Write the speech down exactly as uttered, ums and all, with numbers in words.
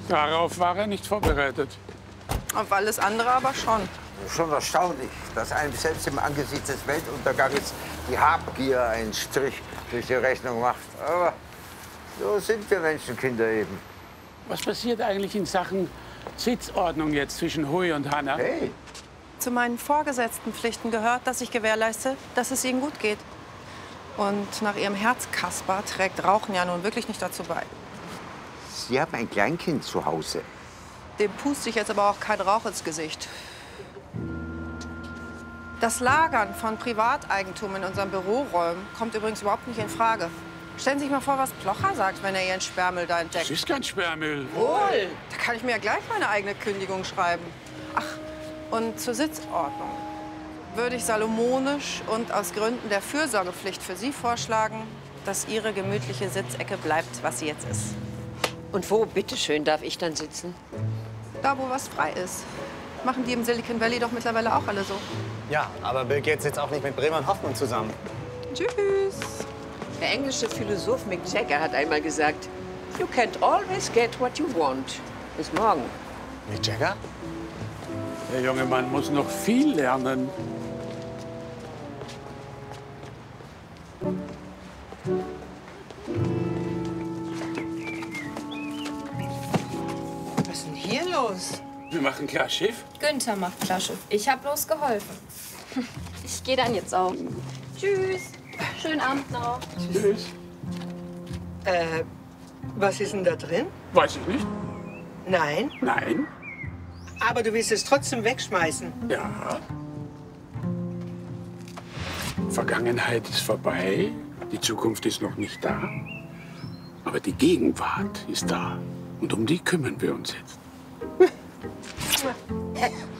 Darauf war er nicht vorbereitet. Auf alles andere aber schon. Schon erstaunlich, dass einem selbst im Angesicht des Weltuntergangs die Habgier einen Strich durch die Rechnung macht. Aber so sind wir Menschenkinder eben. Was passiert eigentlich in Sachen Sitzordnung jetzt zwischen Hui und Hanna? Hey. Zu meinen vorgesetzten Pflichten gehört, dass ich gewährleiste, dass es ihnen gut geht. Und nach ihrem Herzkasper trägt Rauchen ja nun wirklich nicht dazu bei. Sie haben ein Kleinkind zu Hause. Dem puste ich jetzt aber auch kein Rauch ins Gesicht. Das Lagern von Privateigentum in unseren Büroräumen kommt übrigens überhaupt nicht in Frage. Stellen Sie sich mal vor, was Plocher sagt, wenn er Ihren Sperrmüll da entdeckt. Das ist kein Sperrmüll. Wohl. Da kann ich mir ja gleich meine eigene Kündigung schreiben. Ach, und zur Sitzordnung würde ich salomonisch und aus Gründen der Fürsorgepflicht für Sie vorschlagen, dass Ihre gemütliche Sitzecke bleibt, was sie jetzt ist. Und wo, bitteschön, darf ich dann sitzen? Da, wo was frei ist. Machen die im Silicon Valley doch mittlerweile auch alle so. Ja, aber Bill Gates sitzt auch nicht mit Bremer und Hoffmann zusammen. Tschüss. Der englische Philosoph Mick Jagger hat einmal gesagt, you can't always get what you want. Bis morgen. Mick Jagger? Der junge Mann muss noch viel lernen. Was ist denn hier los? Wir machen klar Schiff. Günther macht Klarschiff. Ich habe bloß geholfen. Ich gehe dann jetzt auch. Tschüss. Schönen Abend noch. Tschüss. Äh, was ist denn da drin? Weiß ich nicht. Nein. Nein. Aber du willst es trotzdem wegschmeißen. Ja. Vergangenheit ist vorbei. Die Zukunft ist noch nicht da. Aber die Gegenwart ist da. Und um die kümmern wir uns jetzt.